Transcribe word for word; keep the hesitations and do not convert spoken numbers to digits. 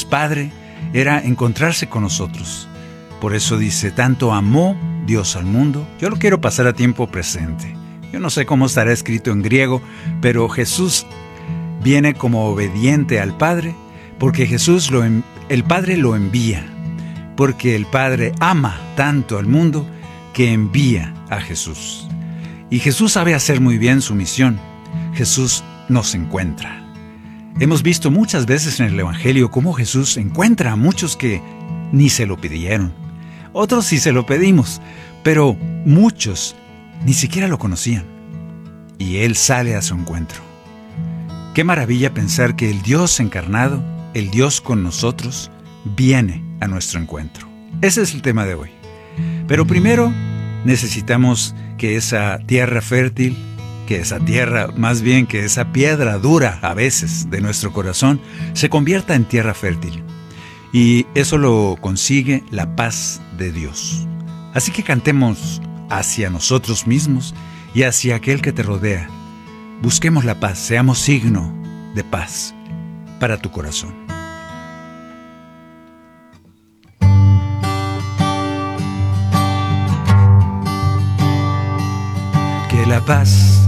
Padre era encontrarse con nosotros. Por eso dice, tanto amó Dios al mundo. Yo lo quiero pasar a tiempo presente. Yo no sé cómo estará escrito en griego, pero Jesús viene como obediente al Padre, porque Jesús lo, el Padre lo envía, porque el Padre ama tanto al mundo que envía a Jesús. Y Jesús sabe hacer muy bien su misión. Jesús nos encuentra. Hemos visto muchas veces en el Evangelio cómo Jesús encuentra a muchos que ni se lo pidieron. Otros sí se lo pedimos, pero muchos ni siquiera lo conocían. Y Él sale a su encuentro. Qué maravilla pensar que el Dios encarnado, el Dios con nosotros, viene a nuestro encuentro. Ese es el tema de hoy. Pero primero necesitamos que esa tierra fértil, que esa tierra, más bien que esa piedra dura a veces de nuestro corazón, se convierta en tierra fértil. Y eso lo consigue la paz de Dios. Así que cantemos hacia nosotros mismos y hacia aquel que te rodea. Busquemos la paz, seamos signo de paz para tu corazón. Que la paz